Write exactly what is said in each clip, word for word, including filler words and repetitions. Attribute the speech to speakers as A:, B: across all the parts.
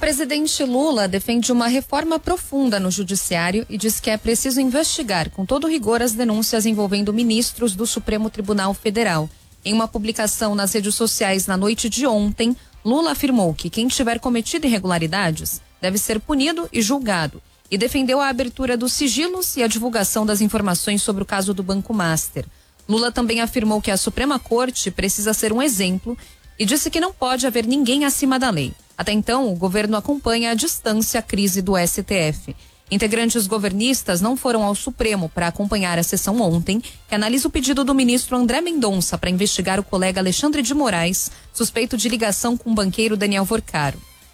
A: presidente Lula defende uma reforma profunda no judiciário e diz que é preciso investigar com todo rigor as denúncias envolvendo ministros do Supremo Tribunal Federal. Em uma publicação nas redes sociais na noite de ontem, Lula afirmou que quem tiver cometido irregularidades deve ser punido e julgado e defendeu a abertura dos sigilos e a divulgação das informações sobre o caso do Banco Master. Lula também afirmou que a Suprema Corte precisa ser um exemplo e disse que não pode haver ninguém acima da lei. Até então, o governo acompanha à distância a crise do S T F. Integrantes governistas não foram ao Supremo para acompanhar a sessão ontem, que analisa o pedido do ministro André Mendonça para investigar o colega Alexandre de Moraes, suspeito de ligação com o banqueiro Daniel Vorcaro.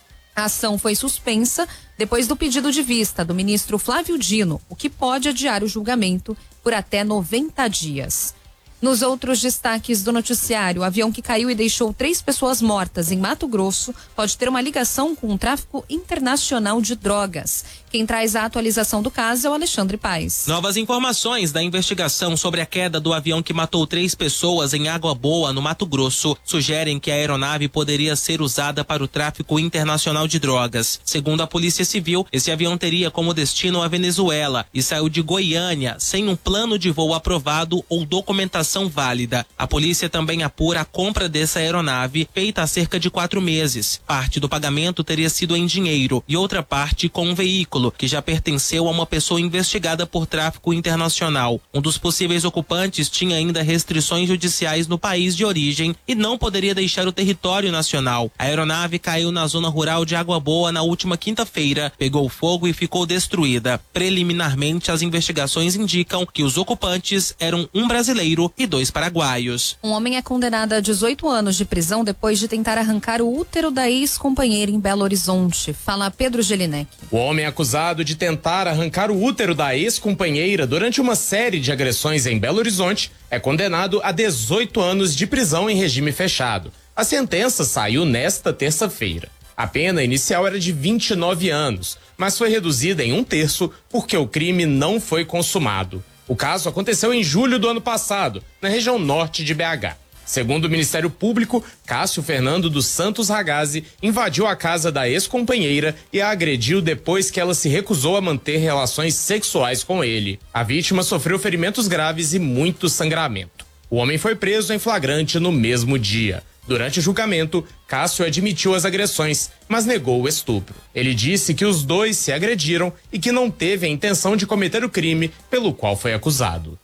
A: A ação foi suspensa depois do pedido de vista do ministro Flávio Dino, o que pode adiar o julgamento por até noventa dias. Nos outros destaques do noticiário, o avião que caiu e deixou três pessoas mortas em Mato Grosso pode ter uma ligação com o tráfico internacional de drogas. Quem traz a atualização do caso é o Alexandre Paes.
B: Novas informações da investigação sobre a queda do avião que matou três pessoas em Água Boa, no Mato Grosso, sugerem que a aeronave poderia ser usada para o tráfico internacional de drogas. Segundo a Polícia Civil, esse avião teria como destino a Venezuela e saiu de Goiânia sem um plano de voo aprovado ou documentação válida. A polícia também apura a compra dessa aeronave, feita há cerca de quatro meses. Parte do pagamento teria sido em dinheiro e outra parte com um veículo que já pertenceu a uma pessoa investigada por tráfico internacional. Um dos possíveis ocupantes tinha ainda restrições judiciais no país de origem e não poderia deixar o território nacional. A aeronave caiu na zona rural de Água Boa na última quinta-feira, pegou fogo e ficou destruída. Preliminarmente, as investigações indicam que os ocupantes eram um brasileiro e dois paraguaios.
A: Um homem é condenado a dezoito anos de prisão depois de tentar arrancar o útero da ex-companheira em Belo Horizonte. Fala Pedro Gelinek.
C: O homem é acusado de tentar arrancar o útero da ex-companheira durante uma série de agressões em Belo Horizonte é condenado a dezoito anos de prisão em regime fechado. A sentença saiu nesta terça-feira. A pena inicial era de vinte e nove anos, mas foi reduzida em um terço porque o crime não foi consumado. O caso aconteceu em julho do ano passado, na região norte de B H. Segundo o Ministério Público, Cássio Fernando dos Santos Ragazzi invadiu a casa da ex-companheira e a agrediu depois que ela se recusou a manter relações sexuais com ele. A vítima sofreu ferimentos graves e muito sangramento. O homem foi preso em flagrante no mesmo dia. Durante o julgamento, Cássio admitiu as agressões, mas negou o estupro. Ele disse que os dois se agrediram e que não teve a intenção de cometer o crime pelo qual foi acusado.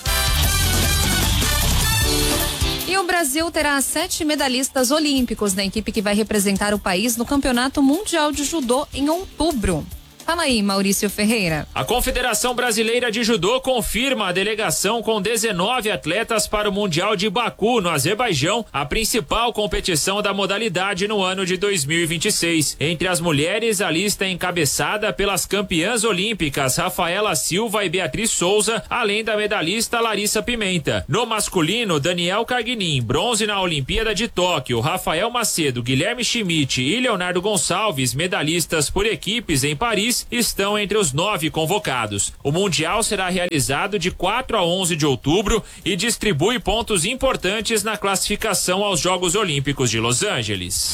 A: E o Brasil terá sete medalhistas olímpicos na equipe que vai representar o país no Campeonato Mundial de Judô em outubro. Fala aí, Maurício Ferreira.
D: A Confederação Brasileira de Judô confirma a delegação com dezenove atletas para o Mundial de Baku, no Azerbaijão, a principal competição da modalidade no ano de dois mil e vinte e seis. Entre as mulheres, a lista é encabeçada pelas campeãs olímpicas Rafaela Silva e Beatriz Souza, além da medalhista Larissa Pimenta. No masculino, Daniel Carguinin, bronze na Olimpíada de Tóquio, Rafael Macedo, Guilherme Schmidt e Leonardo Gonçalves, medalhistas por equipes em Paris, estão entre os nove convocados. O Mundial será realizado de quatro a onze de outubro e distribui pontos importantes na classificação aos Jogos Olímpicos de Los Angeles.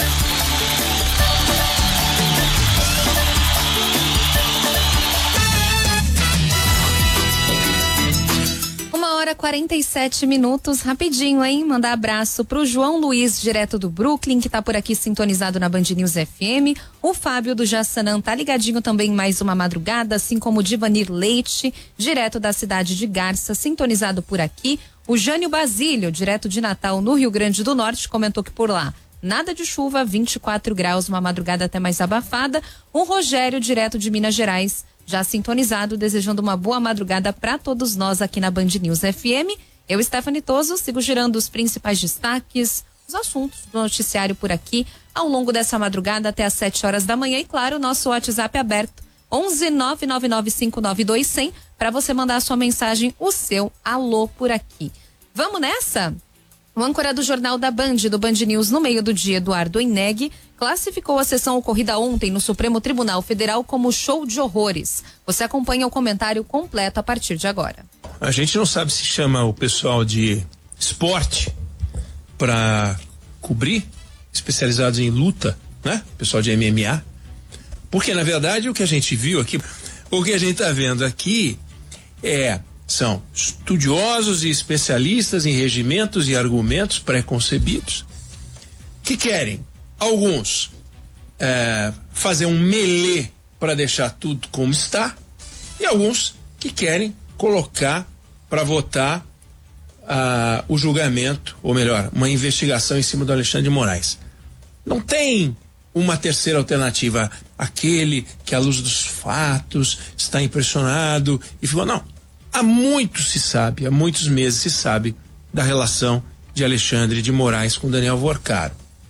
A: quarenta e sete minutos, rapidinho, hein? Mandar abraço pro João Luiz, direto do Brooklyn, que tá por aqui sintonizado na Band News F M. O Fábio do Jaçanã tá ligadinho também mais uma madrugada, assim como o Divanir Leite, direto da cidade de Garça, sintonizado por aqui. O Jânio Basílio, direto de Natal, no Rio Grande do Norte, comentou que por lá nada de chuva, vinte e quatro graus, uma madrugada até mais abafada. O Rogério, direto de Minas Gerais, já sintonizado, desejando uma boa madrugada para todos nós aqui na Band News F M. Eu, Stephanie Toso, sigo girando os principais destaques, os assuntos do noticiário por aqui, ao longo dessa madrugada até às sete horas da manhã. E claro, nosso WhatsApp aberto, onze nove nove nove cinco nove dois zero zero, para você mandar a sua mensagem, o seu alô por aqui. Vamos nessa? O âncora do Jornal da Band, do Band News no meio do dia, Eduardo Eneg, classificou a sessão ocorrida ontem no Supremo Tribunal Federal como show de horrores. Você acompanha o comentário completo a partir de agora.
E: A gente não sabe se chama o pessoal de esporte para cobrir, especializados em luta, né? Pessoal de M M A. Porque, na verdade, o que a gente viu aqui, o que a gente está vendo aqui é, são estudiosos e especialistas em regimentos e argumentos pré-concebidos que querem, alguns, é, fazer um melê para deixar tudo como está, e alguns que querem colocar para votar uh, o julgamento, ou melhor, uma investigação em cima do Alexandre de Moraes. Não tem uma terceira alternativa, aquele que à luz dos fatos está impressionado e ficou, não. Há muito se sabe, há muitos meses se sabe da relação de Alexandre de Moraes com Daniel Vorcaro.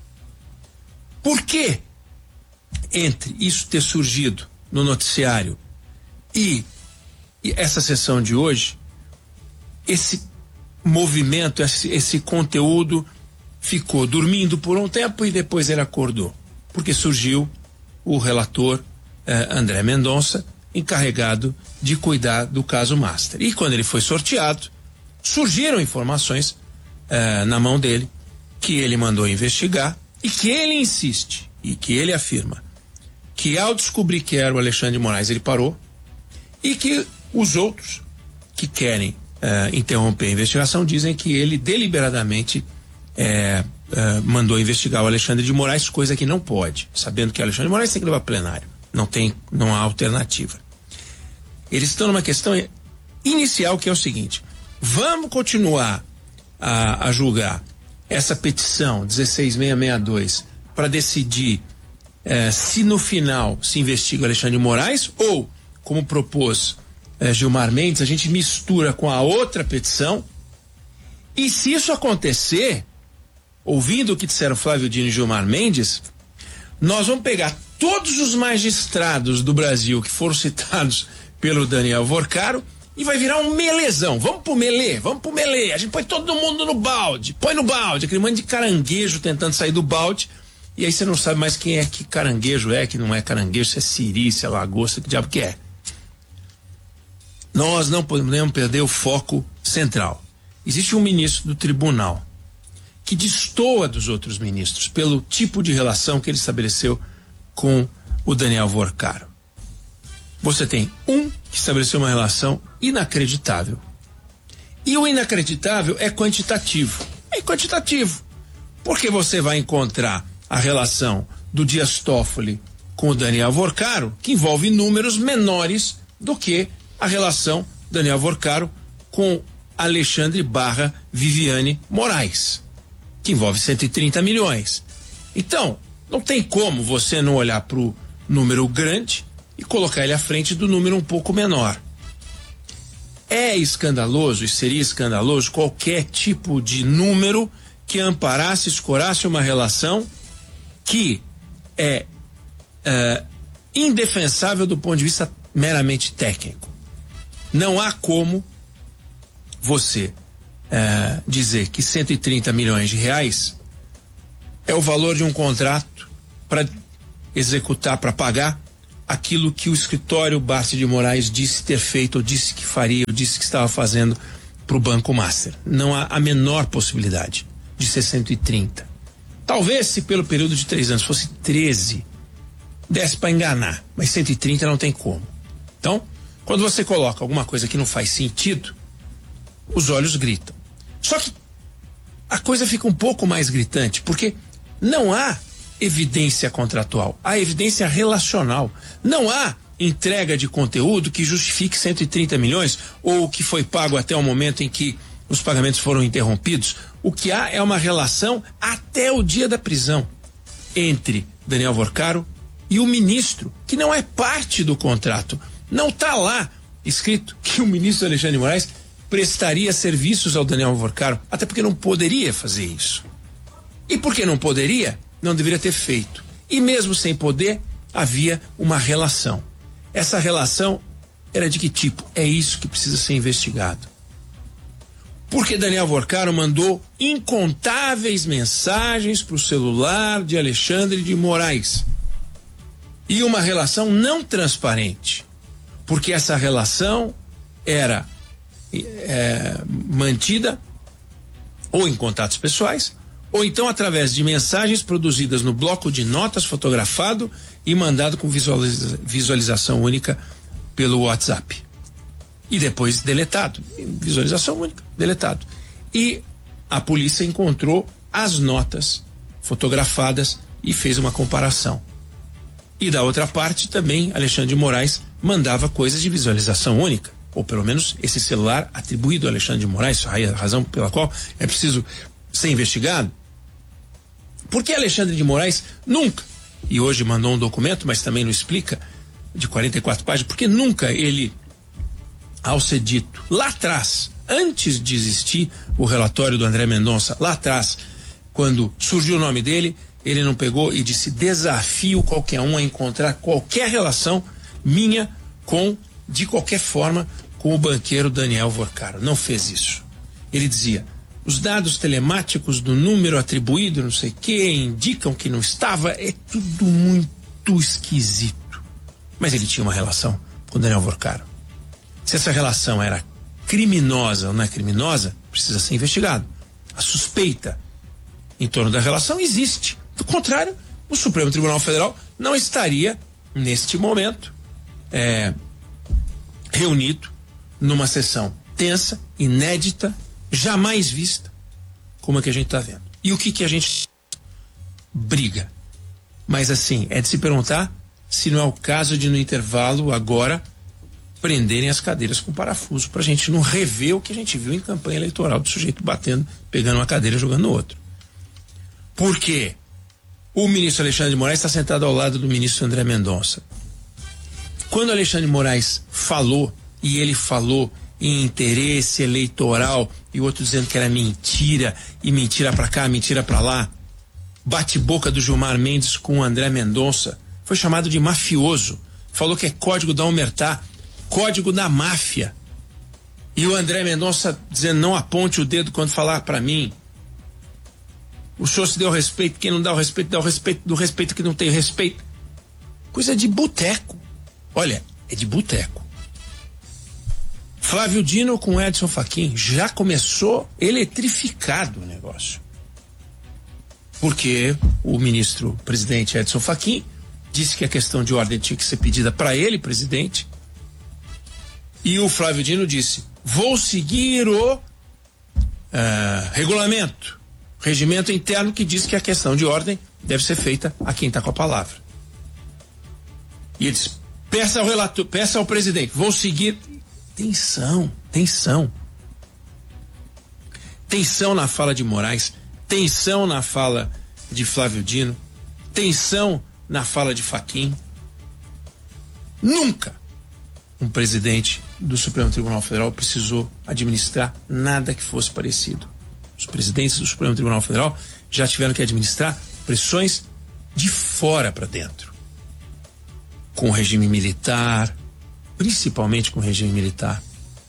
E: Por que, entre isso ter surgido no noticiário e, e essa sessão de hoje, esse movimento, esse, esse conteúdo ficou dormindo por um tempo e depois ele acordou? Porque surgiu o relator eh, André Mendonça, encarregado de cuidar do caso Master. E quando ele foi sorteado, surgiram informações eh, na mão dele, que ele mandou investigar, e que ele insiste, e que ele afirma, que ao descobrir que era o Alexandre de Moraes, ele parou, e que os outros que querem eh, interromper a investigação dizem que ele deliberadamente eh, eh, mandou investigar o Alexandre de Moraes, coisa que não pode, sabendo que o Alexandre de Moraes tem que levar plenário, não tem, não há alternativa. Eles estão numa questão inicial, que é o seguinte: vamos continuar a, a julgar essa petição dezesseis mil seiscentos e sessenta e dois para decidir eh, se no final se investiga o Alexandre de Moraes, ou, como propôs eh, Gilmar Mendes, a gente mistura com a outra petição, e se isso acontecer, ouvindo o que disseram Flávio Dino e Gilmar Mendes, nós vamos pegar todos os magistrados do Brasil que foram citados pelo Daniel Vorcaro e vai virar um melezão. Vamos pro melê, vamos pro melê. A gente põe todo mundo no balde, põe no balde, aquele monte de caranguejo tentando sair do balde, e aí você não sabe mais quem é que caranguejo é, que não é caranguejo, se é siri, se é lagosta, que diabo que é. Nós não podemos perder o foco central. Existe um ministro do tribunal que destoa dos outros ministros pelo tipo de relação que ele estabeleceu com o Daniel Vorcaro. Você tem um que estabeleceu uma relação inacreditável. E o inacreditável é quantitativo. É quantitativo. Porque você vai encontrar a relação do Dias Toffoli com o Daniel Vorcaro, que envolve números menores do que a relação Daniel Vorcaro com Alexandre barra Viviane Moraes, que envolve cento e trinta milhões. Então, não tem como você não olhar para o número grande e colocar ele à frente do número um pouco menor. É escandaloso, e seria escandaloso, qualquer tipo de número que amparasse, escorasse uma relação que é, é indefensável do ponto de vista meramente técnico. Não há como você é, dizer que cento e trinta milhões de reais é o valor de um contrato para executar, para pagar aquilo que o escritório Barsi de Moraes disse ter feito, ou disse que faria, ou disse que estava fazendo para o Banco Master. Não há a menor possibilidade de ser cento e trinta. Talvez se pelo período de três anos fosse treze, desse para enganar, mas cento e trinta não tem como. Então, quando você coloca alguma coisa que não faz sentido, os olhos gritam. Só que a coisa fica um pouco mais gritante, porque não há evidência contratual, há evidência relacional. Não há entrega de conteúdo que justifique cento e trinta milhões ou que foi pago até o momento em que os pagamentos foram interrompidos. O que há é uma relação até o dia da prisão entre Daniel Vorcaro e o ministro, que não é parte do contrato. Não está lá escrito que o ministro Alexandre de Moraes prestaria serviços ao Daniel Vorcaro, até porque não poderia fazer isso. E porque não poderia, não deveria ter feito. E mesmo sem poder, havia uma relação. Essa relação era de que tipo? É isso que precisa ser investigado. Porque Daniel Vorcaro mandou incontáveis mensagens para o celular de Alexandre de Moraes. E uma relação não transparente. Porque essa relação era é, mantida ou em contatos pessoais ou então através de mensagens produzidas no bloco de notas fotografado e mandado com visualiza- visualização única pelo WhatsApp. E depois deletado. Visualização única, deletado. E a polícia encontrou as notas fotografadas e fez uma comparação. E da outra parte também, Alexandre de Moraes mandava coisas de visualização única, ou pelo menos esse celular atribuído a Alexandre de Moraes, a razão pela qual é preciso ser investigado. Porque Alexandre de Moraes nunca, e hoje mandou um documento, mas também não explica, de quarenta e quatro páginas, porque nunca ele, ao ser dito lá atrás, antes de existir o relatório do André Mendonça, lá atrás, quando surgiu o nome dele, ele não pegou e disse: desafio qualquer um a encontrar qualquer relação minha com, de qualquer forma, com o banqueiro Daniel Vorcaro. Não fez isso. Ele dizia: os dados telemáticos do número atribuído, não sei o que, indicam que não estava. É tudo muito esquisito. Mas ele tinha uma relação com Daniel Vorcaro. Se essa relação era criminosa ou não é criminosa, precisa ser investigado. A suspeita em torno da relação existe. Do contrário, o Supremo Tribunal Federal não estaria, neste momento, é, reunido numa sessão tensa, inédita, jamais vista, como a que a gente está vendo. E o que que a gente briga? Mas assim, é de se perguntar se não é o caso de, no intervalo, agora, prenderem as cadeiras com parafuso, para a gente não rever o que a gente viu em campanha eleitoral, do sujeito batendo, pegando uma cadeira e jogando no outro. Por quê? O ministro Alexandre de Moraes está sentado ao lado do ministro André Mendonça. Quando Alexandre de Moraes falou, e ele falou em interesse eleitoral, e o outro dizendo que era mentira, e mentira pra cá, mentira pra lá, bate-boca do Gilmar Mendes com o André Mendonça, foi chamado de mafioso, falou que é código da Omertá, código da máfia. E o André Mendonça dizendo: não aponte o dedo quando falar pra mim. O senhor se deu respeito, quem não dá o respeito, dá o respeito do respeito que não tem respeito. Coisa de boteco. Olha, é de boteco. Flávio Dino com Edson Fachin, já começou eletrificado o negócio. Porque o ministro presidente Edson Fachin disse que a questão de ordem tinha que ser pedida para ele, presidente. E o Flávio Dino disse: vou seguir o uh, regulamento. Regimento interno que diz que a questão de ordem deve ser feita a quem está com a palavra. E ele diz: peça ao relator, peça ao presidente, vou seguir. Tensão, tensão. Tensão na fala de Moraes, tensão na fala de Flávio Dino, tensão na fala de Fachin. Nunca um presidente do Supremo Tribunal Federal precisou administrar nada que fosse parecido. Os presidentes do Supremo Tribunal Federal já tiveram que administrar pressões de fora para dentro. Com o regime militar, principalmente com o regime militar.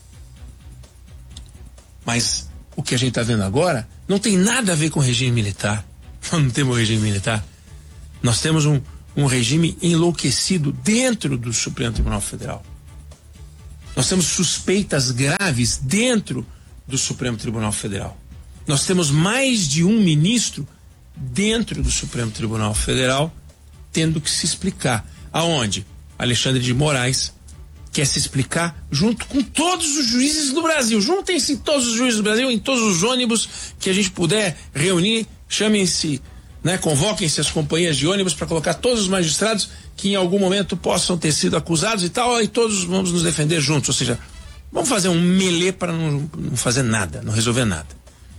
E: Mas o que a gente está vendo agora não tem nada a ver com o regime militar. Nós não temos um regime militar. Nós temos um, um regime enlouquecido dentro do Supremo Tribunal Federal. Nós temos suspeitas graves dentro do Supremo Tribunal Federal. Nós temos mais de um ministro dentro do Supremo Tribunal Federal tendo que se explicar. Aonde? Alexandre de Moraes quer se explicar junto com todos os juízes do Brasil. Juntem-se todos os juízes do Brasil em todos os ônibus que a gente puder reunir. Chamem-se, né, convoquem-se as companhias de ônibus para colocar todos os magistrados que em algum momento possam ter sido acusados e tal, e todos vamos nos defender juntos. Ou seja, vamos fazer um melê para não, não fazer nada, não resolver nada.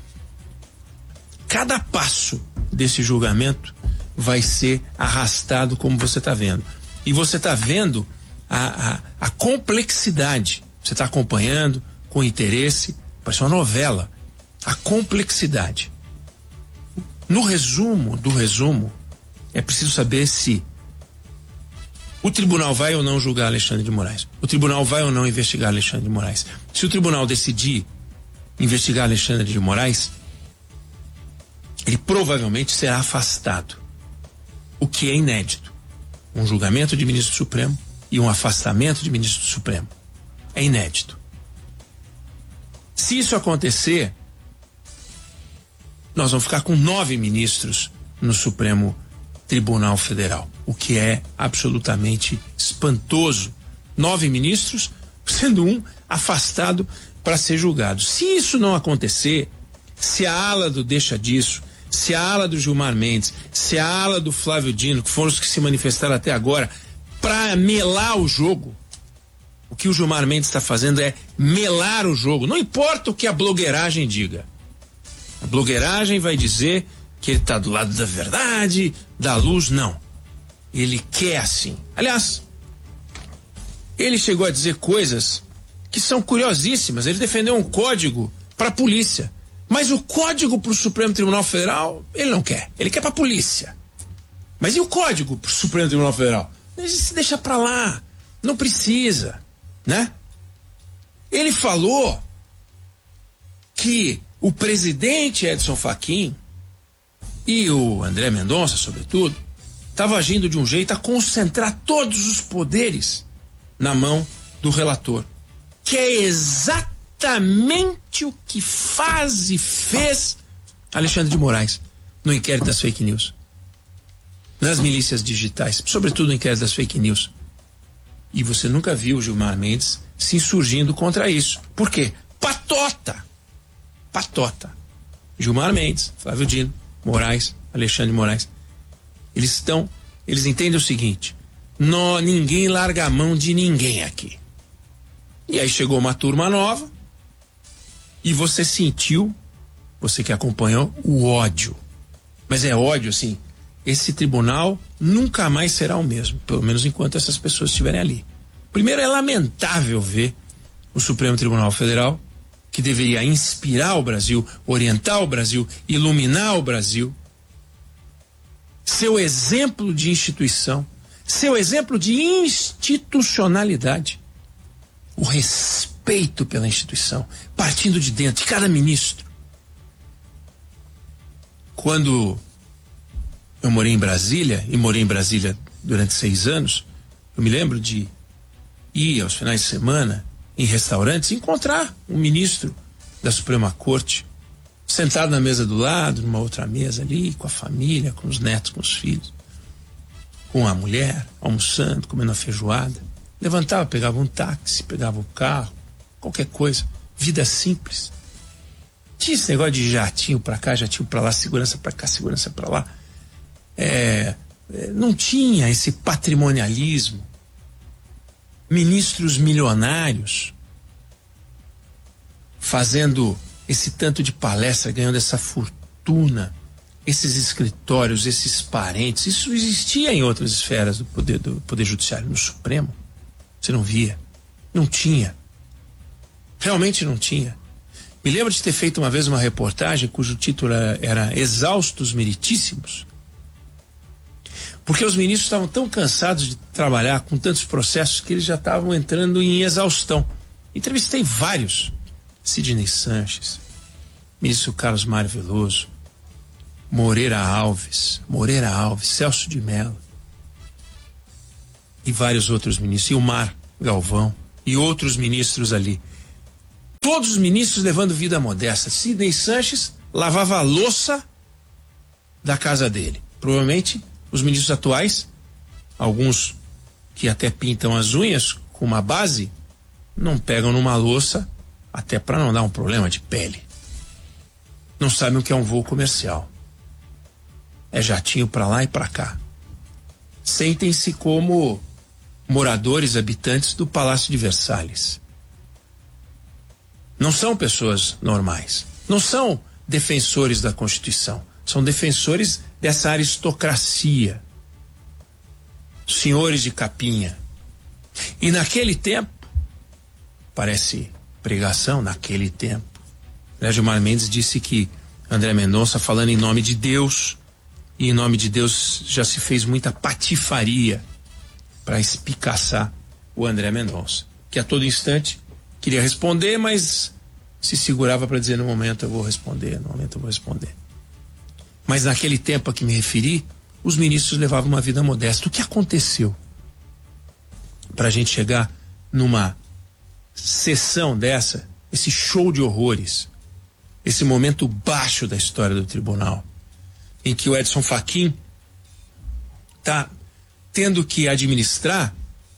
E: Cada passo desse julgamento vai ser arrastado, como você está vendo. E você está vendo a, a, a complexidade. Você está acompanhando com interesse, parece uma novela. A complexidade. No resumo do resumo, é preciso saber se o tribunal vai ou não julgar Alexandre de Moraes. O tribunal vai ou não investigar Alexandre de Moraes. Se o tribunal decidir investigar Alexandre de Moraes, ele provavelmente será afastado. O que é inédito. Um julgamento de ministro do Supremo e um afastamento de ministro do Supremo. É inédito. Se isso acontecer, nós vamos ficar com nove ministros no Supremo Tribunal Federal, o que é absolutamente espantoso. Nove ministros, sendo um afastado para ser julgado. Se isso não acontecer, se a ala do deixa disso, se a ala do Gilmar Mendes, se a ala do Flávio Dino, que foram os que se manifestaram até agora, para melar o jogo, o que o Gilmar Mendes está fazendo é melar o jogo. Não importa o que a blogueiragem diga. A blogueiragem vai dizer que ele está do lado da verdade, da luz. Não. Ele quer assim. Aliás, ele chegou a dizer coisas que são curiosíssimas. Ele defendeu um código para a polícia. Mas o código para o Supremo Tribunal Federal, ele não quer. Ele quer para a polícia. Mas e o código para o Supremo Tribunal Federal? Ele se deixa para lá. Não precisa, né? Ele falou que o presidente Edson Fachin e o André Mendonça, sobretudo, estavam agindo de um jeito a concentrar todos os poderes na mão do relator, que é exatamente o que faz e fez Alexandre de Moraes no inquérito das fake news, nas milícias digitais, sobretudo no inquérito das fake news. E você nunca viu o Gilmar Mendes se insurgindo contra isso. Por quê? Patota! Patota. Gilmar Mendes, Flávio Dino, Moraes, Alexandre de Moraes. Eles estão, eles entendem o seguinte: nó, ninguém larga a mão de ninguém aqui. E aí chegou uma turma nova e você sentiu, você que acompanhou, o ódio. Mas é ódio, assim, esse tribunal nunca mais será o mesmo, pelo menos enquanto essas pessoas estiverem ali. Primeiro, é lamentável ver o Supremo Tribunal Federal, que deveria inspirar o Brasil, orientar o Brasil, iluminar o Brasil, seu exemplo de instituição, seu exemplo de institucionalidade, o respeito pela instituição, partindo de dentro de cada ministro. Quando eu morei em Brasília, e morei em Brasília durante seis anos, eu me lembro de ir aos finais de semana em restaurantes e encontrar um ministro da Suprema Corte sentado na mesa do lado, numa outra mesa ali, com a família, com os netos, com os filhos, com a mulher, almoçando, comendo a feijoada. Levantava, pegava um táxi, pegava o carro, qualquer coisa. Vida simples. Tinha esse negócio de jatinho pra cá, jatinho pra lá, segurança pra cá, segurança pra lá. É, não tinha esse patrimonialismo. Ministros milionários fazendo esse tanto de palestra, ganhando essa fortuna, esses escritórios, esses parentes. Isso existia em outras esferas do poder, do poder judiciário. No Supremo você não via, não tinha, realmente não tinha. Me lembro de ter feito uma vez uma reportagem cujo título era, era Exaustos Meritíssimos, porque os ministros estavam tão cansados de trabalhar com tantos processos que eles já estavam entrando em exaustão. Entrevistei vários: Sidney Sanches, ministro Carlos Mário Veloso, Moreira Alves, Moreira Alves, Celso de Mello e vários outros ministros, Ilmar Galvão e outros ministros ali. Todos os ministros levando vida modesta. Sidney Sanches lavava a louça da casa dele. Provavelmente os ministros atuais, alguns que até pintam as unhas com uma base, não pegam numa louça, até para não dar um problema de pele. Não sabem o que é um voo comercial. É jatinho para lá e para cá. Sentem-se como moradores, habitantes do Palácio de Versalhes. Não são pessoas normais. Não são defensores da Constituição. São defensores dessa aristocracia. Senhores de capinha. E naquele tempo, parece pregação, naquele tempo, Gilmar Mendes disse que André Mendonça, falando em nome de Deus, e em nome de Deus já se fez muita patifaria para espicaçar o André Mendonça, que a todo instante queria responder, mas se segurava para dizer: no momento eu vou responder, no momento eu vou responder. Mas naquele tempo a que me referi, os ministros levavam uma vida modesta. O que aconteceu para a gente chegar numa sessão dessa, esse show de horrores, esse momento baixo da história do tribunal, em que o Edson Fachin está tendo que administrar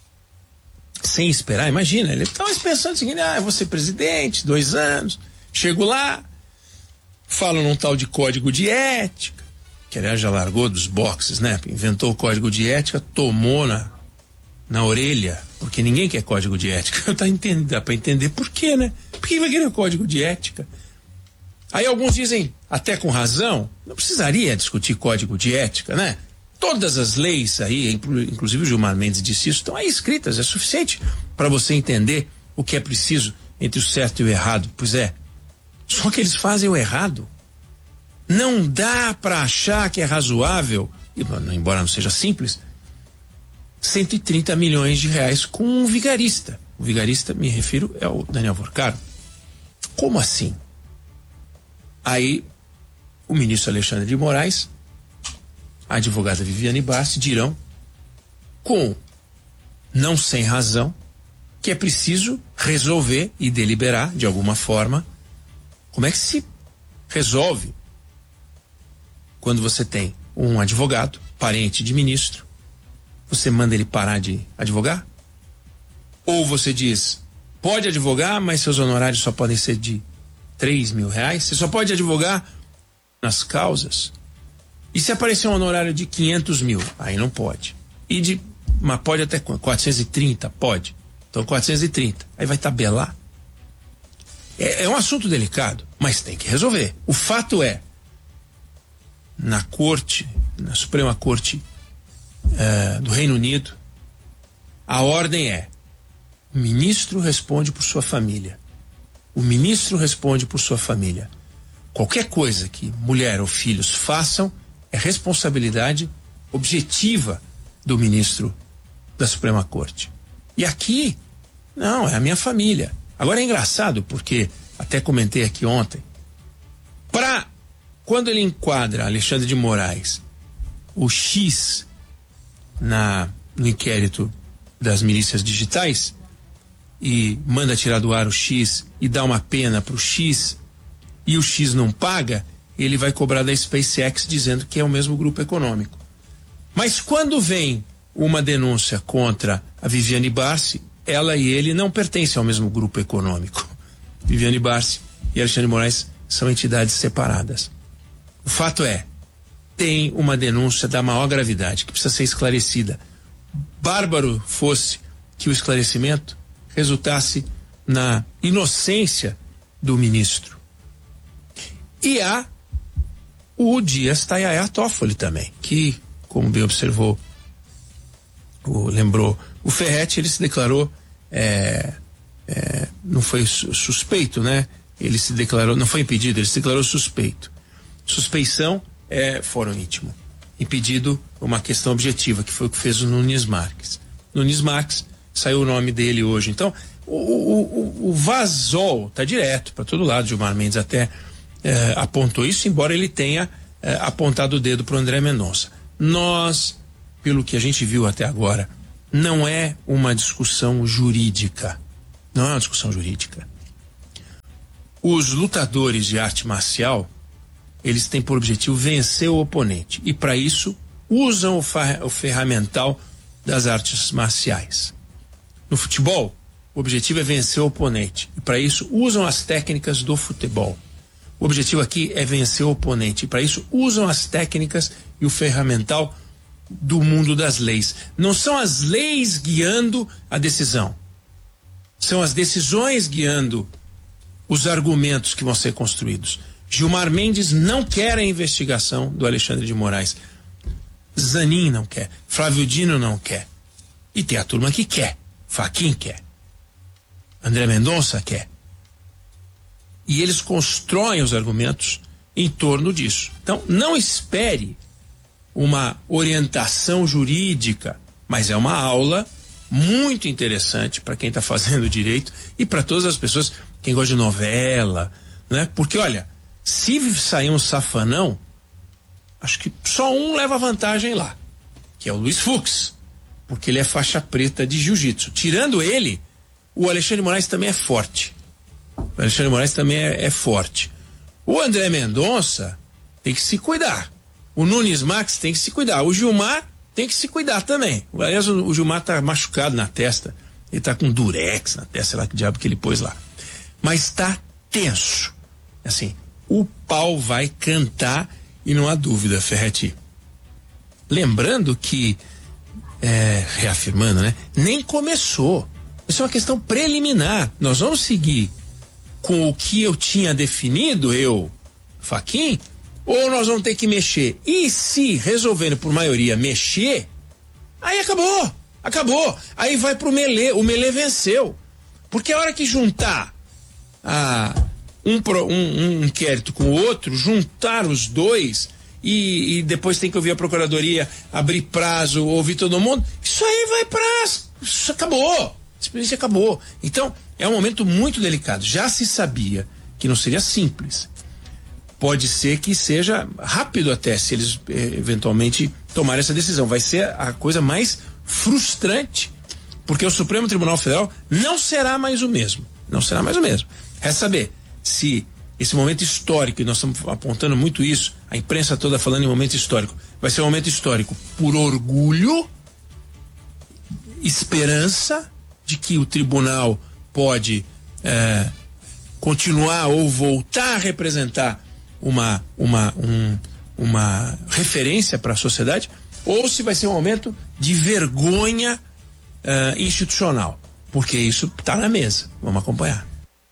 E: sem esperar. Imagina, ele estava pensando o seguinte: ah, eu vou ser presidente, dois anos, chego lá, falo num tal de código de ética, que aliás já largou dos boxes, né? Inventou o código de ética, tomou na, na orelha, porque ninguém quer código de ética. Tá entendendo, dá para entender por quê, né? Por que vai querer código de ética? Aí alguns dizem, até com razão, não precisaria discutir código de ética, né? Todas as leis aí, inclusive o Gilmar Mendes disse isso, estão aí escritas, é suficiente para você entender o que é preciso entre o certo e o errado. Pois é, só que eles fazem o errado. Não dá para achar que é razoável, embora não seja simples, cento e trinta milhões de reais com um vigarista. O vigarista, me refiro, é o Daniel Vorcaro. Como assim? Aí, o ministro Alexandre de Moraes, a advogada Viviane Bassi dirão, com não sem razão, que é preciso resolver e deliberar, de alguma forma, como é que se resolve quando você tem um advogado, parente de ministro, você manda ele parar de advogar? Ou você diz, pode advogar, mas seus honorários só podem ser de três mil reais? Você só pode advogar nas causas? E se aparecer um honorário de quinhentos mil? Aí não pode. E de, mas pode até quatrocentos e trinta? Pode. Então quatrocentos e trinta. Aí vai tabelar. É, é um assunto delicado, mas tem que resolver. O fato é, na corte, na Suprema Corte uh, do Reino Unido, a ordem é: o ministro responde por sua família. O ministro responde por sua família. Qualquer coisa que mulher ou filhos façam é responsabilidade objetiva do ministro da Suprema Corte. E aqui, não, é a minha família. Agora é engraçado porque, até comentei aqui ontem, para quando ele enquadra Alexandre de Moraes, o X na, no inquérito das milícias digitais, e manda tirar do ar o X e dá uma pena para o X, e o X não paga, ele vai cobrar da SpaceX dizendo que é o mesmo grupo econômico. Mas quando vem uma denúncia contra a Viviane Bassi, ela e ele não pertencem ao mesmo grupo econômico. Viviane Bassi e Alexandre de Moraes são entidades separadas. O fato é, tem uma denúncia da maior gravidade que precisa ser esclarecida. Bárbaro fosse que o esclarecimento resultasse na inocência do ministro. E há o Dias Tayaya Toffoli também, que, como bem observou, o, lembrou o Ferretti, ele se declarou, é, é, não foi suspeito, né? Ele se declarou, não foi impedido, ele se declarou suspeito. Suspeição é fórum íntimo. Impedido, uma questão objetiva, que foi o que fez o Nunes Marques. Nunes Marques, saiu o nome dele hoje. Então, o, o, o, o Vazol está direto para todo lado. Gilmar Mendes até é, apontou isso, embora ele tenha é, apontado o dedo para o André Mendonça. Nós, pelo que a gente viu até agora, não é uma discussão jurídica. Não é uma discussão jurídica. Os lutadores de arte marcial, eles têm por objetivo vencer o oponente. E para isso, usam o, fa- o ferramental das artes marciais. No futebol, o objetivo é vencer o oponente. E para isso, usam as técnicas do futebol. O objetivo aqui é vencer o oponente. E para isso, usam as técnicas e o ferramental do mundo das leis. Não são as leis guiando a decisão. São as decisões guiando os argumentos que vão ser construídos. Gilmar Mendes não quer a investigação do Alexandre de Moraes. Zanin não quer. Flávio Dino não quer. E tem a turma que quer. Fachin quer. André Mendonça quer. E eles constroem os argumentos em torno disso. Então, não espere uma orientação jurídica, mas é uma aula muito interessante para quem está fazendo direito e para todas as pessoas, quem gosta de novela, né? Porque, olha, se sair um safanão, acho que só um leva vantagem lá, que é o Luiz Fux, porque ele é faixa preta de jiu-jitsu. Tirando ele, o Alexandre de Moraes também é forte. O Alexandre de Moraes também é, é forte. O André Mendonça tem que se cuidar. O Nunes Marques tem que se cuidar. O Gilmar tem que se cuidar também. Aliás, o, o Gilmar tá machucado na testa. Ele tá com durex na testa, sei lá que diabo que ele pôs lá. Mas tá tenso. Assim, o pau vai cantar e não há dúvida, Ferretti. Lembrando que, é, reafirmando, né? Nem começou. Isso é uma questão preliminar. Nós vamos seguir com o que eu tinha definido, eu, Fachin, ou nós vamos ter que mexer? E se resolvendo por maioria mexer, aí acabou, acabou. Aí vai pro Melê, o Melê venceu. Porque a hora que juntar a, um, um, um inquérito com o outro, juntar os dois e, e depois tem que ouvir a procuradoria, abrir prazo, ouvir todo mundo, isso aí vai pra... Isso acabou, a experiência acabou. Então, é um momento muito delicado. Já se sabia que não seria simples. Pode ser que seja rápido até, se eles eh, eventualmente tomarem essa decisão. Vai ser a coisa mais frustrante, porque o Supremo Tribunal Federal não será mais o mesmo. Não será mais o mesmo. Resta saber se esse momento histórico, e nós estamos apontando muito isso, a imprensa toda falando em momento histórico, vai ser um momento histórico por orgulho, esperança de que o tribunal pode eh, continuar ou voltar a representar uma, uma, um, uma referência para a sociedade, ou se vai ser um momento de vergonha uh, institucional, porque isso está na mesa. Vamos acompanhar.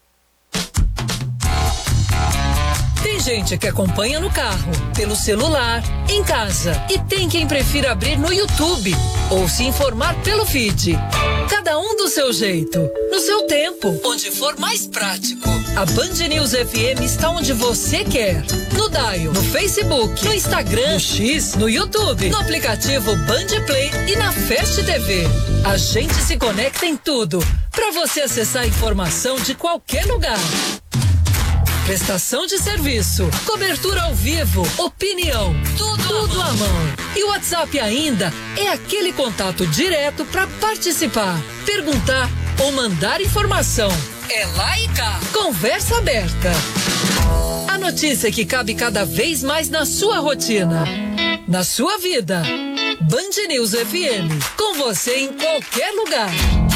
F: Tem gente que acompanha no carro, pelo celular, em casa, e tem quem prefira abrir no YouTube ou se informar pelo feed. Cada um do seu jeito, no seu tempo, onde for mais prático. A Band News F M está onde você quer. No Dial, no Facebook, no Instagram, no X, no YouTube, no aplicativo Band Play e na Fast T V. A gente se conecta em tudo, para você acessar a informação de qualquer lugar. Prestação de serviço, cobertura ao vivo, opinião, tudo, tudo à mão. E o WhatsApp ainda é aquele contato direto para participar, perguntar ou mandar informação. É lá e cá. Conversa aberta. A notícia que cabe cada vez mais na sua rotina, na sua vida. Band News F M, com você em qualquer lugar.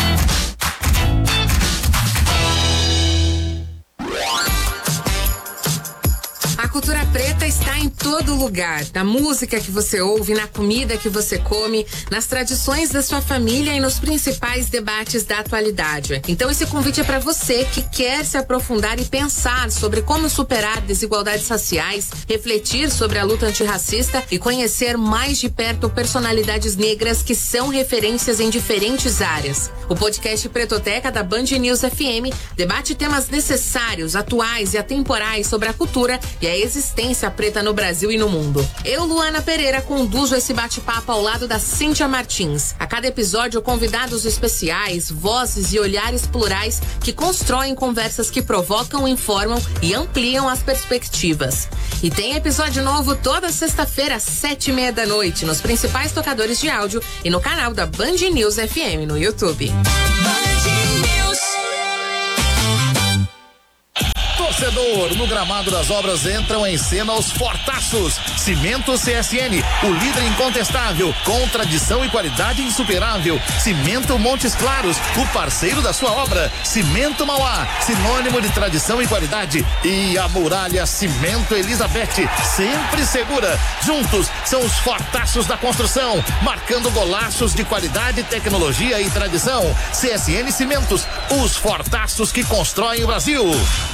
G: A cultura preta está em todo lugar, na música que você ouve, na comida que você come, nas tradições da sua família e nos principais debates da atualidade. Então esse convite é para você que quer se aprofundar e pensar sobre como superar desigualdades raciais, refletir sobre a luta antirracista e conhecer mais de perto personalidades negras que são referências em diferentes áreas. O podcast Pretoteca da Band News F M debate temas necessários, atuais e atemporais sobre a cultura e a existência preta no Brasil e no mundo. Eu, Luana Pereira, conduzo esse bate-papo ao lado da Cíntia Martins. A cada episódio, convidados especiais, vozes e olhares plurais que constroem conversas que provocam, informam e ampliam as perspectivas. E tem episódio novo toda sexta-feira, às sete e meia da noite, nos principais tocadores de áudio e no canal da Band News F M no YouTube. Band News.
H: Torcedor, no gramado das obras entram em cena os fortaços. Cimento C S N, o líder incontestável, com tradição e qualidade insuperável. Cimento Montes Claros, o parceiro da sua obra. Cimento Mauá, sinônimo de tradição e qualidade. E a Muralha Cimento Elizabeth, sempre segura. Juntos são os fortaços da construção, marcando golaços de qualidade, tecnologia e tradição. C S N Cimentos, os fortaços que constroem o Brasil.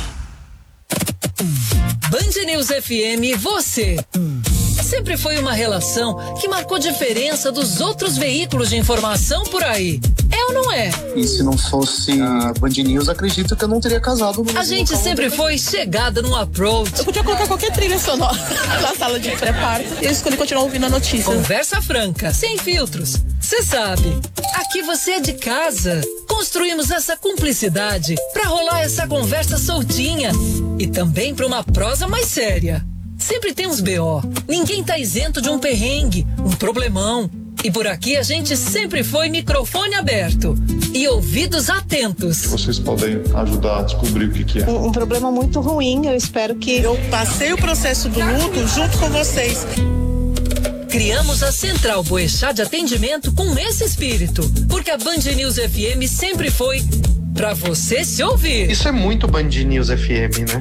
F: Band News F M, você. Sempre foi uma relação que marcou diferença dos outros veículos de informação por aí. É ou não é?
I: E se não fosse a Band News, acredito que eu não teria casado.
F: A gente sempre foi chegada num approach.
J: Eu podia colocar qualquer trilha sonora na sala de pré-parto e eu escolhi continuar ouvindo a notícia.
F: Conversa franca, sem filtros. Você sabe, aqui você é de casa. Construímos essa cumplicidade pra rolar essa conversa soltinha e também pra uma prosa mais séria. Sempre tem uns B O. Ninguém tá isento de um perrengue, um problemão. E por aqui a gente sempre foi microfone aberto e ouvidos atentos.
I: Vocês podem ajudar a descobrir o que, que é.
J: Um, um problema muito ruim, eu espero que... Eu passei o processo do luto junto com vocês.
F: Criamos a Central Boechat de Atendimento com esse espírito, porque a Band News F M sempre foi pra você se ouvir.
K: Isso é muito Band News F M, né?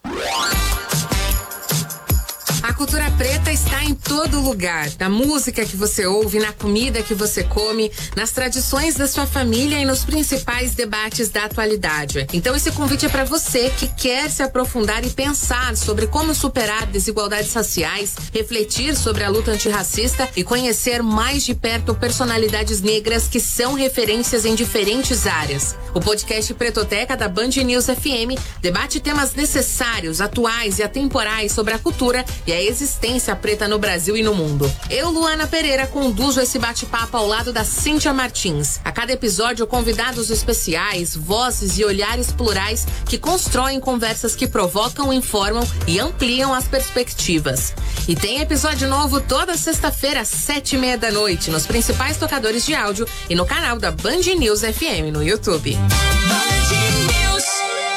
G: A cultura preta está em todo lugar. Na música que você ouve, na comida que você come, nas tradições da sua família e nos principais debates da atualidade. Então esse convite é para você que quer se aprofundar e pensar sobre como superar desigualdades raciais, refletir sobre a luta antirracista e conhecer mais de perto personalidades negras que são referências em diferentes áreas. O podcast Pretoteca da Band News F M debate temas necessários, atuais e atemporais sobre a cultura e a existência preta no Brasil e no mundo. Eu, Luana Pereira, conduzo esse bate-papo ao lado da Cíntia Martins. A cada episódio, convidados especiais, vozes e olhares plurais que constroem conversas que provocam, informam e ampliam as perspectivas. E tem episódio novo toda sexta-feira, às sete e meia da noite, nos principais tocadores de áudio e no canal da Band News F M no YouTube. Band News.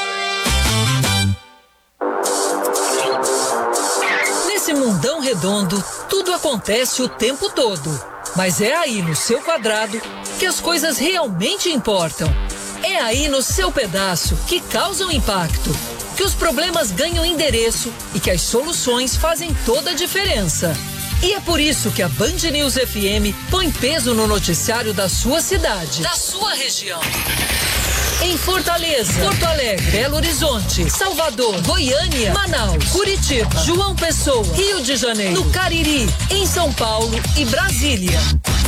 F: Nesse mundão redondo, tudo acontece o tempo todo. Mas é aí no seu quadrado que as coisas realmente importam. É aí no seu pedaço que causam impacto, que os problemas ganham endereço e que as soluções fazem toda a diferença. E é por isso que a Band News F M põe peso no noticiário da sua cidade, da sua região. Em Fortaleza, Porto Alegre, Belo Horizonte, Salvador, Goiânia, Manaus, Curitiba, João Pessoa, Rio de Janeiro, no Cariri, em São Paulo e Brasília.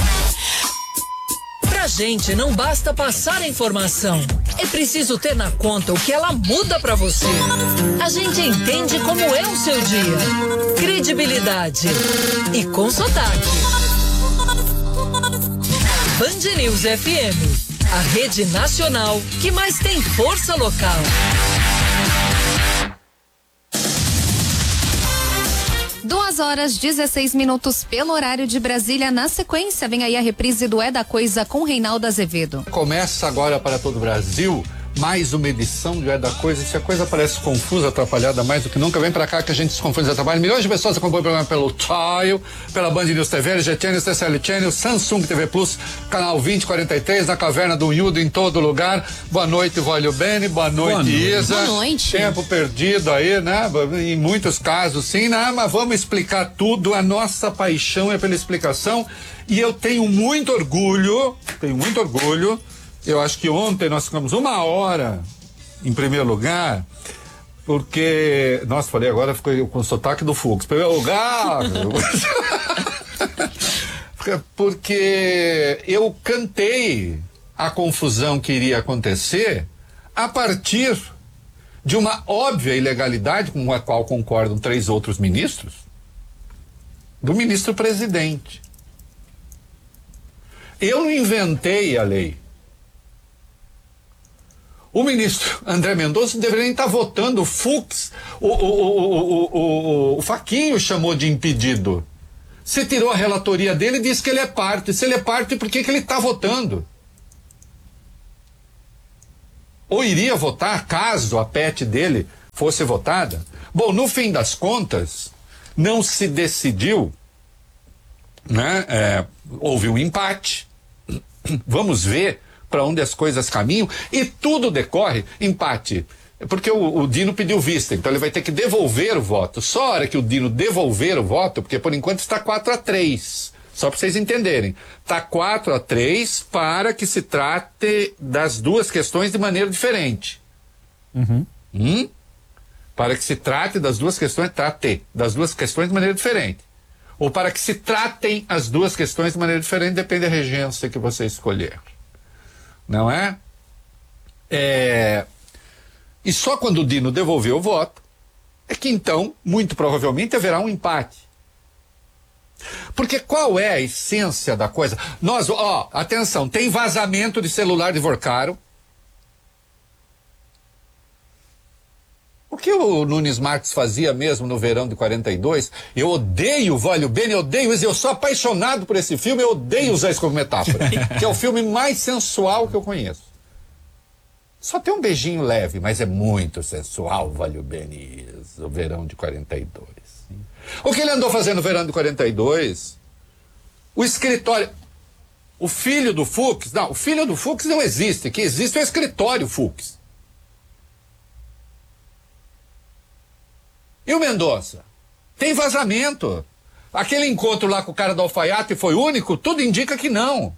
F: Pra gente não basta passar a informação, é preciso ter na conta o que ela muda pra você. A gente entende como é o seu dia, credibilidade e com sotaque. Band News F M, a rede nacional que mais tem força local.
A: Duas horas, dezesseis minutos pelo horário de Brasília. Na sequência, vem aí a reprise do É da Coisa com Reinaldo Azevedo.
L: Começa agora para todo o Brasil mais uma edição de É da Coisa. Se a coisa parece confusa, atrapalhada mais do que nunca, vem pra cá que a gente se confunde e atrapalha. Milhões de pessoas acompanham o programa pelo Tile, pela Band News T V, L G Channel, C C L Channel, Samsung T V Plus, canal vinte quarenta e três, na Caverna do Unhudo, em todo lugar. Boa noite, Vólio Bene, boa noite, boa noite, Isa.
A: Boa noite.
L: Tempo perdido aí, né? Em muitos casos, sim, né? Mas vamos explicar tudo. A nossa paixão é pela explicação. E eu tenho muito orgulho, tenho muito orgulho. Eu acho que ontem nós ficamos uma hora em primeiro lugar, porque, nossa, falei agora, ficou com o sotaque do Fux. Primeiro lugar, porque eu cantei a confusão que iria acontecer a partir de uma óbvia ilegalidade, com a qual concordam três outros ministros, do ministro presidente. Eu não inventei a lei. O ministro André Mendonça deveria nem estar votando. O Fux, o, o, o, o, o, o Faquinho chamou de impedido. Você tirou a relatoria dele e disse que ele é parte. Se ele é parte, por que, que ele está votando? Ou iria votar caso a P E T dele fosse votada? Bom, no fim das contas, não se decidiu, né? É, houve um empate. Vamos ver para onde as coisas caminham, e tudo decorre empate, porque o, o Dino pediu vista, então ele vai ter que devolver o voto. Só a hora que o Dino devolver o voto, porque por enquanto está quatro a três, só para vocês entenderem, está quatro a três para que se trate das duas questões de maneira diferente.
M: Uhum.
L: Hum? Para que se trate das duas questões, trate das duas questões de maneira diferente. Ou para que se tratem as duas questões de maneira diferente, depende da regência que você escolher. Não é? É... E só quando o Dino devolver o voto, é que então, muito provavelmente, haverá um empate. Porque qual é a essência da coisa? Nós, ó, atenção, tem vazamento de celular de Vorcaro. O que o Nunes Marques fazia mesmo no verão de quarenta e dois? Eu odeio o Valho Bene, eu odeio isso, eu sou apaixonado por esse filme, eu odeio usar isso como metáfora, que é o filme mais sensual que eu conheço. Só tem um beijinho leve, mas é muito sensual o Valho Bene, o verão de quarenta e dois. O que ele andou fazendo no verão de quarenta e dois? O escritório... O filho do Fux... Não, o filho do Fux não existe, o que existe é o escritório Fux. E o Mendonça? Tem vazamento. Aquele encontro lá com o cara do alfaiate foi único? Tudo indica que não.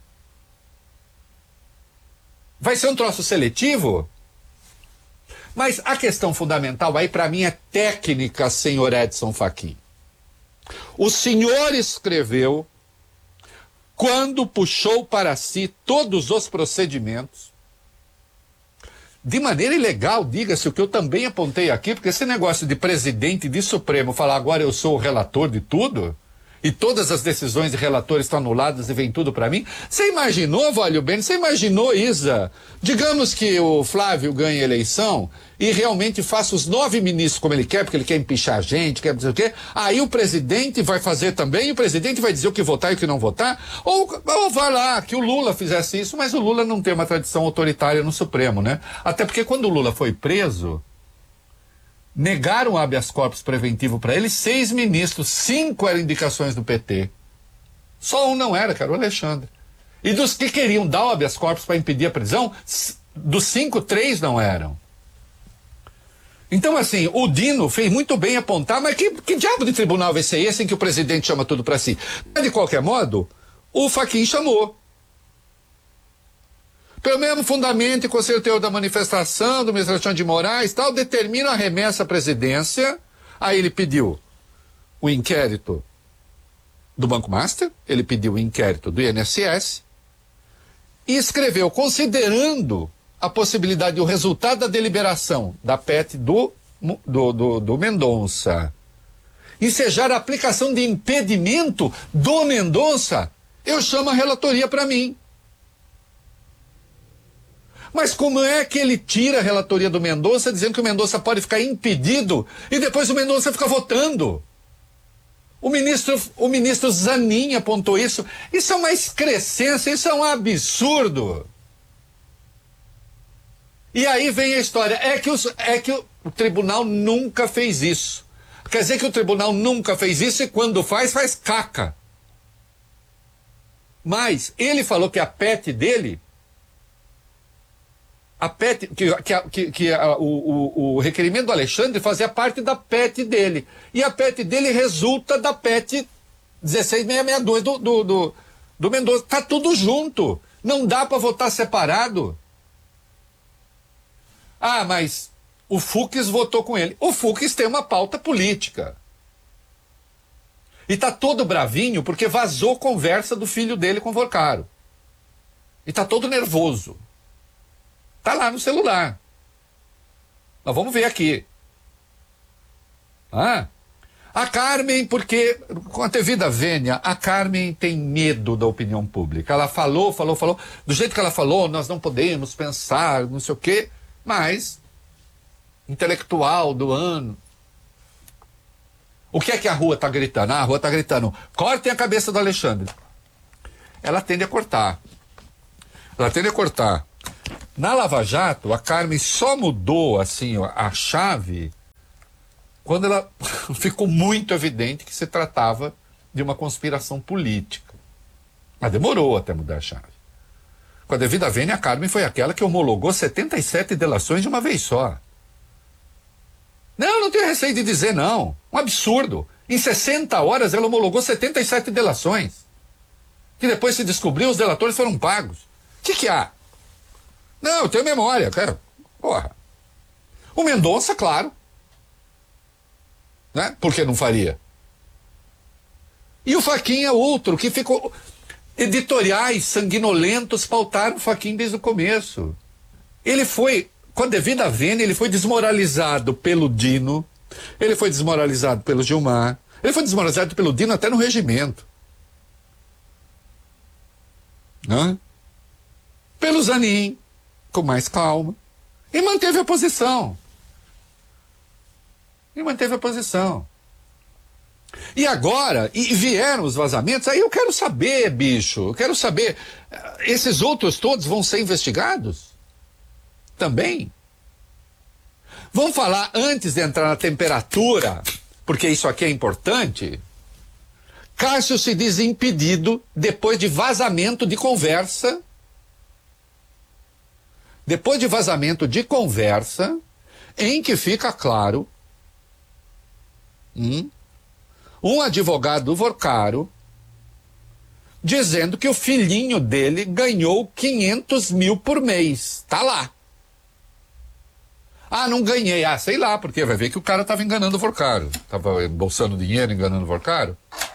L: Vai ser um troço seletivo? Mas a questão fundamental aí para mim é técnica, senhor Edson Fachin. O senhor escreveu, quando puxou para si todos os procedimentos, de maneira ilegal, diga-se, o que eu também apontei aqui, porque esse negócio de presidente de Supremo falar agora eu sou o relator de tudo, e todas as decisões de relator estão anuladas e vem tudo para mim. Você imaginou, Valho Bene, você imaginou, Isa? Digamos que o Flávio ganhe a eleição e realmente faça os nove ministros como ele quer, porque ele quer empichar a gente, quer dizer o quê. Aí o presidente vai fazer também, e o presidente vai dizer o que votar e o que não votar. Ou, ou vai lá, que o Lula fizesse isso, mas o Lula não tem uma tradição autoritária no Supremo, né? Até porque quando o Lula foi preso, negaram o habeas corpus preventivo para ele, seis ministros, cinco eram indicações do P T. Só um não era, que era o Alexandre. E dos que queriam dar o habeas corpus para impedir a prisão, dos cinco, três não eram. Então, assim, o Dino fez muito bem apontar, mas que, que diabo de tribunal vai ser esse em que o presidente chama tudo para si? Mas, de qualquer modo, o Fachin chamou. Pelo mesmo fundamento e conselho teor da manifestação, do ministro Alexandre de Moraes, tal, determina a remessa à presidência. Aí ele pediu o inquérito do Banco Master, ele pediu o inquérito do I N S S e escreveu, considerando a possibilidade do resultado da deliberação da P E T do, do, do, do Mendonça ensejar a aplicação de impedimento do Mendonça, eu chamo a relatoria para mim. Mas como é que ele tira a relatoria do Mendonça dizendo que o Mendonça pode ficar impedido e depois o Mendonça fica votando? O ministro, o ministro Zanin apontou isso. Isso é uma excrescência, isso é um absurdo. E aí vem a história. É que, os, é que o, o tribunal nunca fez isso. Quer dizer que o tribunal nunca fez isso e quando faz, faz caca. Mas ele falou que a P E T dele... A P E T, que, que, que, que a, o, o, o requerimento do Alexandre fazia parte da P E T dele. E a P E T dele resulta da P E T dezesseis mil seiscentos e sessenta e dois do, do, do, do Mendonça. Tá tudo junto. Não dá para votar separado. Ah, mas o Fux votou com ele. O Fux tem uma pauta política. E tá todo bravinho porque vazou conversa do filho dele com o Vorcaro. E tá todo nervoso. Tá lá no celular. Nós vamos ver aqui. Ah, a Carmen, porque com a devida vênia, a Carmen tem medo da opinião pública. Ela falou, falou, falou. Do jeito que ela falou, nós não podemos pensar, não sei o quê. Mas, intelectual do ano. O que é que a rua está gritando? Ah, a rua está gritando, cortem a cabeça do Alexandre. Ela tende a cortar. Ela tende a cortar. Na Lava Jato, a Carmen só mudou assim a chave quando ela ficou muito evidente que se tratava de uma conspiração política. Mas demorou até mudar a chave. Com a devida vênia, a Carmen foi aquela que homologou setenta e sete delações de uma vez só. Não, não tenho receio de dizer não. Um absurdo. Em sessenta horas ela homologou setenta e sete delações. Que depois se descobriu, os delatores foram pagos. O que que há? Não, eu tenho memória, cara. Porra. O Mendonça, claro. Né? Por que não faria? E o Fachin é outro, que ficou... Editoriais sanguinolentos pautaram o Fachin desde o começo. Ele foi, com a devida vênia, ele foi desmoralizado pelo Dino, ele foi desmoralizado pelo Gilmar, ele foi desmoralizado pelo Dino até no regimento. Né? Pelo Zanin, com mais calma, e manteve a posição. Ele manteve a posição. E agora, e vieram os vazamentos, aí eu quero saber, bicho, eu quero saber, esses outros todos vão ser investigados? Também? Vamos falar antes de entrar na temperatura, porque isso aqui é importante. Cássio se diz impedido depois de vazamento de conversa. Depois de vazamento de conversa, em que fica claro, hum, um advogado do Vorcaro dizendo que o filhinho dele ganhou quinhentos mil por mês. Tá lá. Ah, não ganhei. Ah, sei lá, porque vai ver que o cara estava enganando o Vorcaro. Estava embolsando dinheiro, enganando o Vorcaro.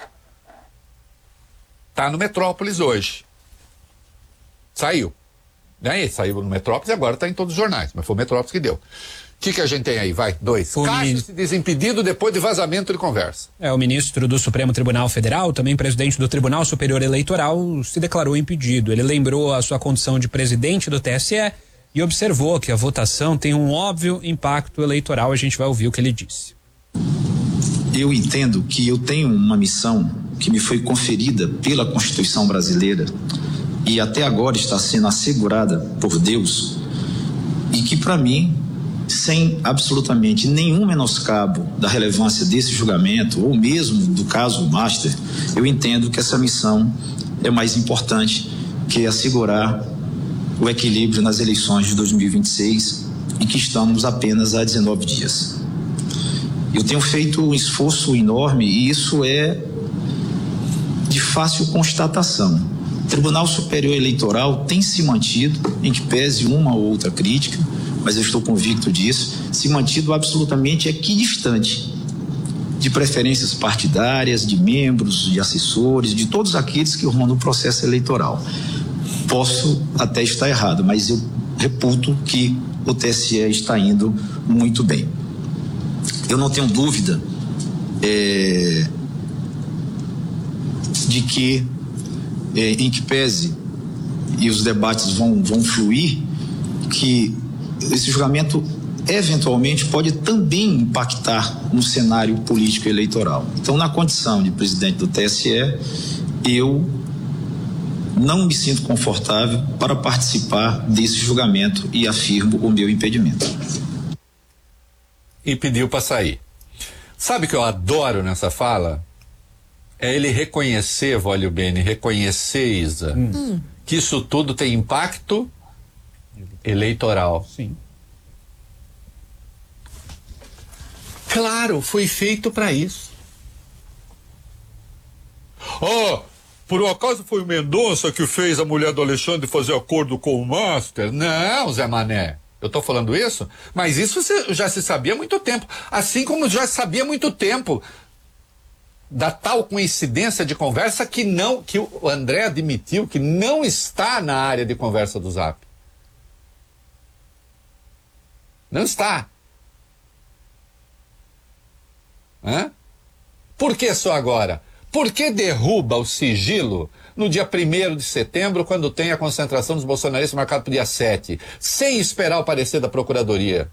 L: Tá no Metrópolis hoje. Saiu. Né? Saiu no Metrópolis e agora está em todos os jornais. Mas foi o Metrópolis que deu. O que, que a gente tem aí? Vai, dois.
M: O
L: Cássio
M: mini...
L: se desimpedido depois de vazamento de conversa.
M: É, o ministro do Supremo Tribunal Federal, também presidente do Tribunal Superior Eleitoral, se declarou impedido. Ele lembrou a sua condição de presidente do T S E e observou que a votação tem um óbvio impacto eleitoral. A gente vai ouvir o que ele disse.
N: Eu entendo que eu tenho uma missão que me foi conferida pela Constituição brasileira e até agora está sendo assegurada por Deus, e que para mim, sem absolutamente nenhum menoscabo da relevância desse julgamento, ou mesmo do caso Master, eu entendo que essa missão é mais importante que assegurar o equilíbrio nas eleições de dois mil e vinte e seis, e que estamos apenas há dezenove dias. Eu tenho feito um esforço enorme e isso é de fácil constatação. O Tribunal Superior Eleitoral tem se mantido, em que pese uma ou outra crítica, mas eu estou convicto disso, se mantido absolutamente equidistante de preferências partidárias, de membros, de assessores, de todos aqueles que rondam o processo eleitoral. Posso até estar errado, mas eu reputo que o T S E está indo muito bem. Eu não tenho dúvida é, de que, é, em que pese, e os debates vão, vão fluir, que esse julgamento eventualmente pode também impactar no cenário político eleitoral. Então, na condição de presidente do T S E, eu não me sinto confortável para participar desse julgamento e afirmo o meu impedimento.
L: E pediu para sair. Sabe o que eu adoro nessa fala? É ele reconhecer, Vólio Bene, reconhecer, Isa, hum. que isso tudo tem impacto eleitoral.
M: Sim.
L: Claro, foi feito para isso. Oh, por um acaso foi o Mendonça que fez a mulher do Alexandre fazer acordo com o Master? Não, Zé Mané. Eu estou falando isso, mas isso já se sabia há muito tempo. Assim como já sabia há muito tempo da tal coincidência de conversa que não, que o André admitiu que não está na área de conversa do Zap. Não está. Hã? Por que só agora? Por que derruba o sigilo no dia primeiro de setembro, quando tem a concentração dos bolsonaristas marcado para o dia sete, sem esperar o parecer da Procuradoria?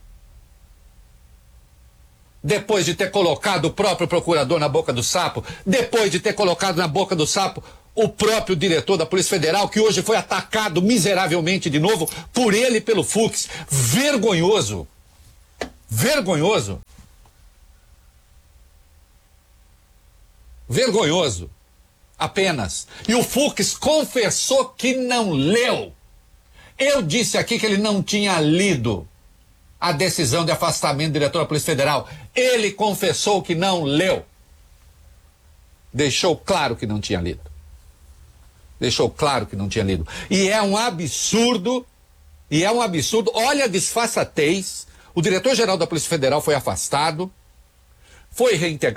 L: Depois de ter colocado o próprio procurador na boca do sapo, depois de ter colocado na boca do sapo o próprio diretor da Polícia Federal, que hoje foi atacado miseravelmente de novo por ele e pelo Fux. Vergonhoso. Vergonhoso. Vergonhoso. Apenas. E o Fux confessou que não leu. Eu disse aqui que ele não tinha lido a decisão de afastamento do diretor da Polícia Federal. Ele confessou que não leu. Deixou claro que não tinha lido. Deixou claro que não tinha lido. E é um absurdo, e é um absurdo, olha a disfarçatez. O diretor-geral da Polícia Federal foi afastado, foi reintegrado.